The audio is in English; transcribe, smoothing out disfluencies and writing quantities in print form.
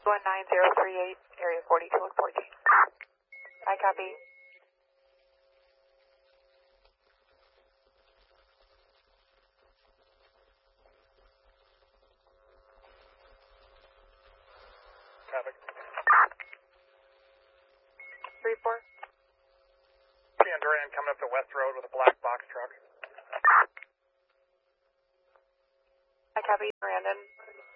19038, area 4214. I copy. Copy. 34. Seeing Duran coming up the West Road with a black box truck. I copy. Brandon.